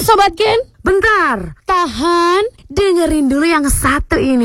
Sobat Gen, bentar. tahan, Dengerin dulu yang satu ini.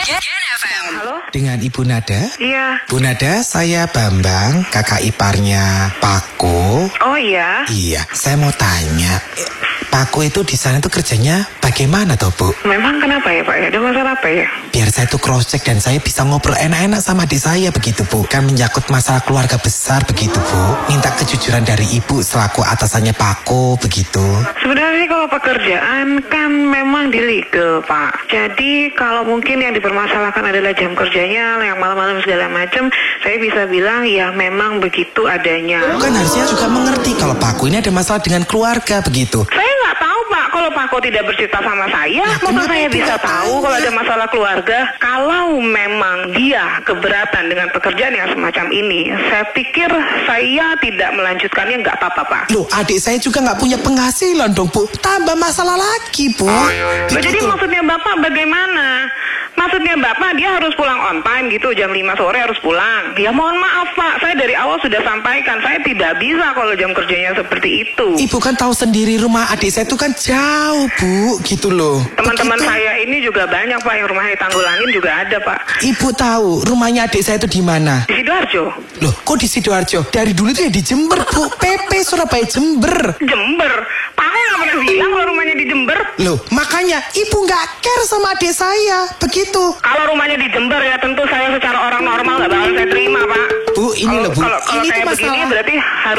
Halo? Dengan Ibu Nada? Iya. Bu Nada, saya Bambang, kakak iparnya Pako. Oh iya. Iya, saya mau tanya, Pako itu di sana tuh kerjanya bagaimana toh, Bu? Memang kenapa ya Pak ya? Ada masalah apa ya? Biar saya tuh cross check dan saya bisa ngobrol enak-enak sama adik saya begitu, Bu. Kan menyangkut masalah keluarga besar begitu, Bu. Minta kejujuran dari Ibu selaku atasannya Pako begitu. Sebenarnya kalau pekerjaan kan memang di legal Pak. Jadi kalau mungkin yang dipermasalahkan adalah jam kerjanya yang malam-malam segala macam, saya bisa bilang ya memang begitu adanya. Kan harusnya juga mengerti kalau Pako ini ada masalah dengan keluarga begitu. Saya nggak tahu Pak, kalau Pak Ko tidak bercerita sama saya, masa saya bisa tahu kalau ada masalah keluarga? Kalau memang dia keberatan dengan pekerjaan yang semacam ini, saya pikir saya tidak melanjutkannya nggak apa-apa Pak. Loh, adik saya juga nggak punya penghasilan dong, Bu. Tambah masalah lagi, Bu. Jadi maksudnya Bapak bagaimana? Maksudnya Bapak dia harus pulang on time gitu, jam 5 sore harus pulang. Ya mohon maaf Pak, saya dari awal sudah sampaikan, saya tidak bisa kalau jam kerjanya seperti itu. Ibu kan tahu sendiri rumah adik saya itu kan jauh, Bu, gitu loh. Teman-teman saya ini juga banyak Pak, yang rumahnya Tanggulangin juga ada Pak. Ibu tahu rumahnya adik saya itu di mana? Di Sidoarjo. Loh, kok di Sidoarjo? Dari dulu itu ya di Jember, Bu. PP Surabaya Jember. Jember? Pak nggak pernah bilang kalau rumahnya di Jember. Loh, makanya ibu nggak care sama adik saya, begitu. Kalau rumahnya di Jember ya tentu saya secara orang normal nggak bakal saya terima Pak. Bu, ini loh, Bu. Kalau Ini kayak tuh begini masalah. berarti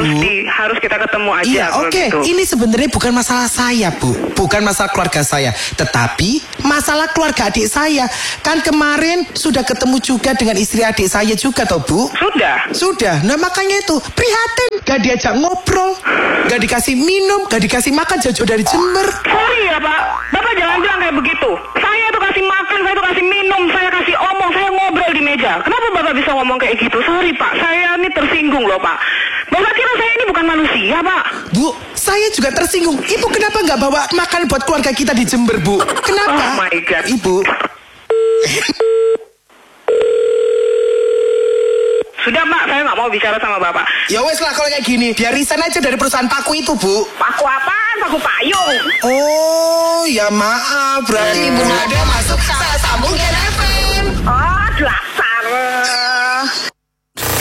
harus kita ketemu aja. Iya, kalau oke. gitu. Ini sebenarnya bukan masalah saya, Bu. Bukan masalah keluarga saya. Tetapi masalah keluarga adik saya. Kan kemarin sudah ketemu juga dengan istri adik saya juga, toh, Bu? Sudah. Nah, makanya itu prihatin. Gak diajak ngobrol. Gak dikasih minum. Gak dikasih makan jauh-jauh dari Jember. Sorry ya Pak, Bapak jangan bilang kayak begitu. Saya tuh kasih makan, saya tuh kasih minum, saya kasih omong, saya ngobrol di meja. Kenapa Bapak bisa ngomong kayak gitu? Sorry Pak, saya ini tersinggung loh Pak. Bapak kira saya ini bukan manusia Pak? Bu, saya juga tersinggung. Ibu kenapa nggak bawa makan buat keluarga kita di Jember, Bu? Kenapa? Oh my God. Ibu. Sudah Pak, saya nggak mau bicara sama Bapak. Ya wes lah kalau kayak gini. Biar resign aja dari perusahaan Paku itu, Bu. Paku apaan? Paku payung. Oh, ya maaf. Berarti Ibu Nada masuk salah sambung